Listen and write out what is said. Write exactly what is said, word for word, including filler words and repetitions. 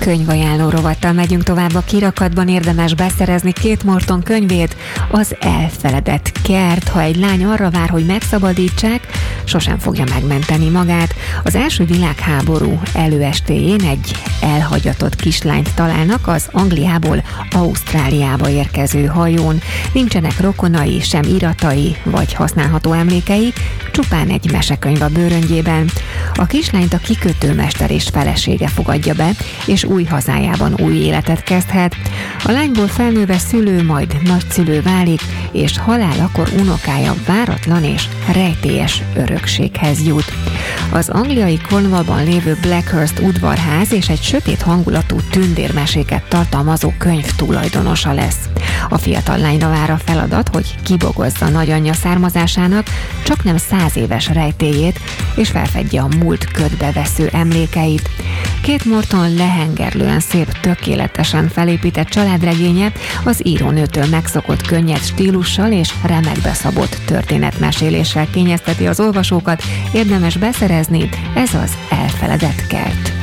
könyvajánló rovattal megyünk tovább. A kirakatban érdemes beszerezni Kate Morton könyvét, Az elfeledett kert. Ha egy lány arra vár, hogy megszabadítsák, sosem fogja megmenteni magát. Az első világháború előestéjén egy elhagyatott kislányt találnak az Angliából Ausztráliába érkező hajón. Nincsenek rokonai, sem iratai vagy használható emlékei, csupán egy mesekönyv a bőröngyében. A kislányt a kikötőmester és felesége fogadja be, és új hazájában új életet kezdhet. A lányból felnőve szülő, majd nagyszülő válik, és halálakor unokája váratlan és rejtélyes örökséghez jut. Az angliai Cornwallban lévő Blackhurst udvarház és egy sötét hangulatú tündérmeséket tartalmazó könyv tulajdonosa lesz. A fiatal lányra vár a feladat, hogy kibogozza nagyanyja származásának csak nem száz éves rejtélyét, és felfedje a múlt ködbevesző emlékeit. Kate Morton lehengerlően szép, tökéletesen felépített családregénye az írónőtől megszokott könnyed stílussal és remekbe szabott történetmeséléssel kényezteti az olvasókat, érdemes beszerezni, ez az Elfeledett kert.